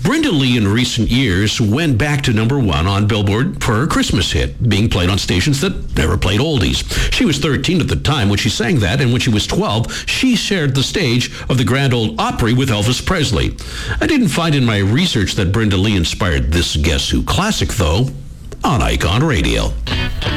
Brenda Lee in recent years went back to number one on Billboard for her Christmas hit, being played on stations that never played oldies. She was 13 at the time when she sang that, and when she was 12, she shared the stage of the Grand Ole Opry with Elvis Presley. I didn't find in my research that Brenda Lee inspired this Guess Who classic, though, on Icon Radio.